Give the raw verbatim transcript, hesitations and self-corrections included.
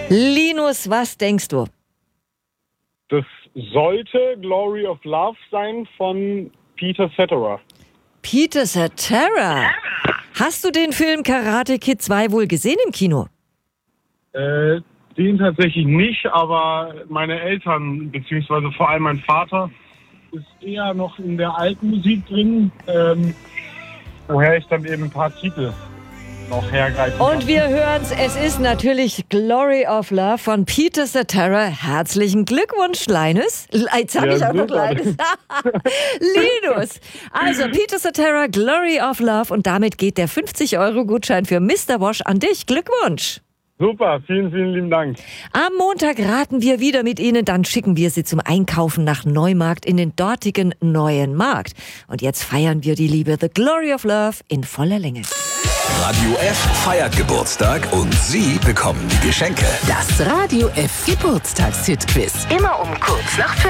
Linus, was denkst du? Das sollte Glory of Love sein von Peter Cetera. Peter Cetera. Hast du den Film Karate Kid zwei wohl gesehen im Kino? Äh, den tatsächlich nicht, aber meine Eltern, beziehungsweise vor allem mein Vater, ist eher noch in der alten Musik drin, ähm, woher ich dann eben ein paar Titel noch hergreifen kann. Und wir hören's, es ist natürlich Glory of Love von Peter Cetera. Herzlichen Glückwunsch, Linus. Jetzt sag Ja, ich auch noch super. Linus. Linus. Also Peter Cetera, Glory of Love. Und damit geht der fünfzig Euro Gutschein für Mister Wosch an dich. Glückwunsch. Super, vielen, vielen lieben Dank. Am Montag raten wir wieder mit Ihnen, dann schicken wir Sie zum Einkaufen nach Neumarkt in den dortigen neuen Markt. Und jetzt feiern wir die Liebe The Glory of Love in voller Länge. Radio F feiert Geburtstag und Sie bekommen die Geschenke. Das Radio F Geburtstagshit-Quiz. Immer um kurz nach fünf.